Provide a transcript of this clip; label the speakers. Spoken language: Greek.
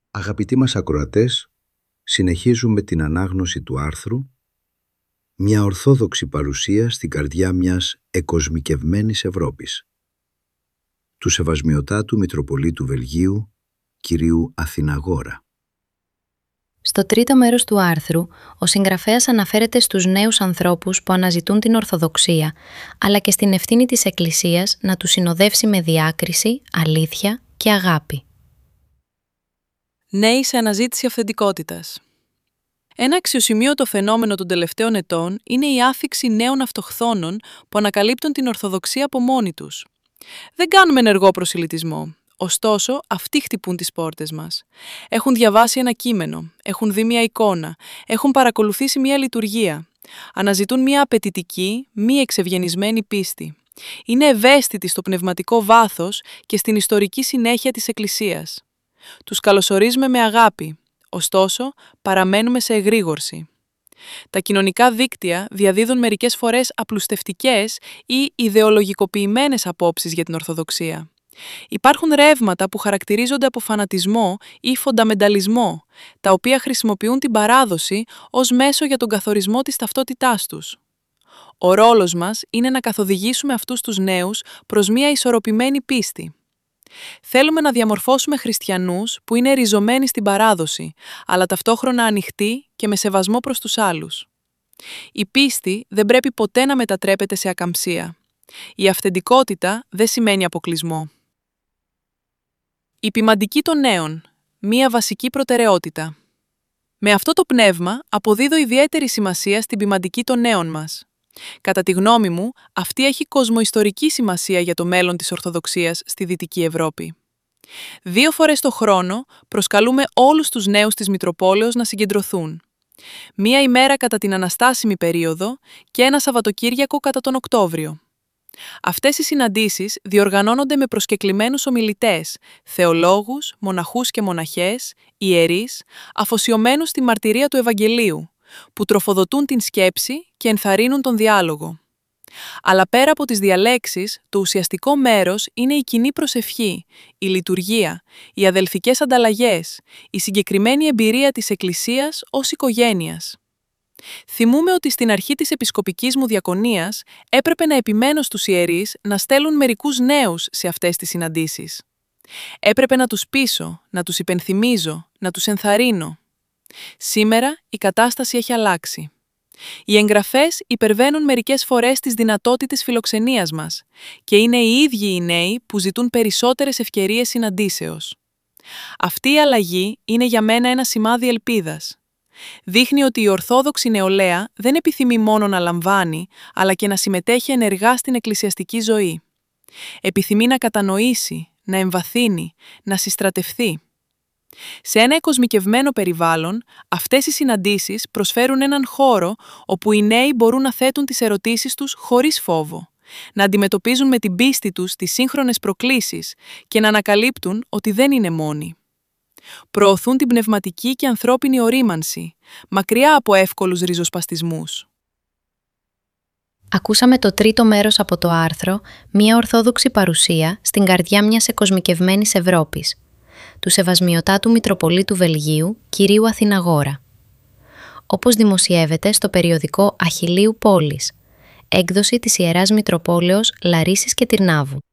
Speaker 1: Αγαπητοί μας ακροατές, συνεχίζουμε την ανάγνωση του άρθρου «Μια ορθόδοξη παρουσία στην καρδιά μιας εκοσμικευμένης Ευρώπης» του Σεβασμιωτάτου Μητροπολίτου Βελγίου, κυρίου Αθηναγόρα.
Speaker 2: Στο τρίτο μέρος του άρθρου, ο συγγραφέας αναφέρεται στους νέους ανθρώπους που αναζητούν την Ορθοδοξία, αλλά και στην ευθύνη της Εκκλησίας να τους συνοδεύσει με διάκριση, αλήθεια και αγάπη.
Speaker 3: Νέοι σε αναζήτηση αυθεντικότητας. Ένα αξιοσημείωτο φαινόμενο των τελευταίων ετών είναι η άφιξη νέων αυτοχθόνων που ανακαλύπτουν την Ορθοδοξία από μόνοι τους. Δεν κάνουμε ενεργό προσιλητισμό. Ωστόσο, αυτοί χτυπούν τις πόρτες μας. Έχουν διαβάσει ένα κείμενο, έχουν δει μια εικόνα, έχουν παρακολουθήσει μια λειτουργία. Αναζητούν μια απαιτητική, μη εξευγενισμένη πίστη. Είναι ευαίσθητοι στο πνευματικό βάθος και στην ιστορική συνέχεια της Εκκλησίας. Τους καλωσορίζουμε με αγάπη, ωστόσο παραμένουμε σε εγρήγορση. Τα κοινωνικά δίκτυα διαδίδουν μερικές φορές απλουστευτικές ή ιδεολογικοποιημένες απόψεις για την Ορθοδοξία. Υπάρχουν ρεύματα που χαρακτηρίζονται από φανατισμό ή φονταμενταλισμό, τα οποία χρησιμοποιούν την παράδοση ως μέσο για τον καθορισμό της ταυτότητάς τους. Ο ρόλος μας είναι να καθοδηγήσουμε αυτούς τους νέους προς μια ισορροπημένη πίστη. Θέλουμε να διαμορφώσουμε χριστιανούς που είναι ριζωμένοι στην παράδοση, αλλά ταυτόχρονα ανοιχτοί και με σεβασμό προς τους άλλους. Η πίστη δεν πρέπει ποτέ να μετατρέπεται σε ακαμψία. Η αυθεντικότητα δεν σημαίνει αποκλεισμό. Η ποιμαντική των νέων. Μία βασική προτεραιότητα. Με αυτό το πνεύμα αποδίδω ιδιαίτερη σημασία στην ποιμαντική των νέων μας. Κατά τη γνώμη μου, αυτή έχει κοσμοϊστορική σημασία για το μέλλον της Ορθοδοξίας στη Δυτική Ευρώπη. 2 φορές το χρόνο προσκαλούμε όλους τους νέους της Μητροπόλεως να συγκεντρωθούν. 1 ημέρα κατά την Αναστάσιμη περίοδο και 1 Σαββατοκύριακο κατά τον Οκτώβριο. Αυτές οι συναντήσεις διοργανώνονται με προσκεκλημένους ομιλητές, θεολόγους, μοναχούς και μοναχές, ιερείς, αφοσιωμένους στη μαρτυρία του Ευαγγελίου, που τροφοδοτούν την σκέψη και ενθαρρύνουν τον διάλογο. Αλλά πέρα από τις διαλέξεις, το ουσιαστικό μέρος είναι η κοινή προσευχή, η λειτουργία, οι αδελφικές ανταλλαγές, η συγκεκριμένη εμπειρία της Εκκλησίας ως οικογένειας. Θυμούμαι ότι στην αρχή της επισκοπικής μου διακονίας έπρεπε να επιμένω στους ιερείς να στέλνουν μερικούς νέους σε αυτές τις συναντήσεις. Έπρεπε να τους πείσω, να τους υπενθυμίζω, να τους ενθαρρύνω. Σήμερα η κατάσταση έχει αλλάξει. Οι εγγραφές υπερβαίνουν μερικές φορές τις δυνατότητες φιλοξενίας μας και είναι οι ίδιοι οι νέοι που ζητούν περισσότερες ευκαιρίες συναντήσεως. Αυτή η αλλαγή είναι για μένα ένα σημάδι ελπίδας. Δείχνει ότι η Ορθόδοξη νεολαία δεν επιθυμεί μόνο να λαμβάνει, αλλά και να συμμετέχει ενεργά στην εκκλησιαστική ζωή. Επιθυμεί να κατανοήσει, να εμβαθύνει, να συστρατευθεί. Σε ένα εκοσμικευμένο περιβάλλον, αυτές οι συναντήσεις προσφέρουν έναν χώρο όπου οι νέοι μπορούν να θέτουν τις ερωτήσεις τους χωρίς φόβο, να αντιμετωπίζουν με την πίστη τους τις σύγχρονες προκλήσεις και να ανακαλύπτουν ότι δεν είναι μόνοι. Προωθούν την πνευματική και ανθρώπινη ορίμανση, μακριά από εύκολους ριζοσπαστισμούς.
Speaker 2: Ακούσαμε το τρίτο μέρος από το άρθρο «Μια ορθόδοξη παρουσία στην καρδιά μιας εκοσμικευμένης Ευρώπης» του Σεβασμιωτάτου Μητροπολίτου Βελγίου, κυρίου Αθηναγόρα. Όπως δημοσιεύεται στο περιοδικό Αχιλλείου Πόλης, έκδοση της Ιεράς Μητροπόλεως Λαρίσης και Τυρνάβου.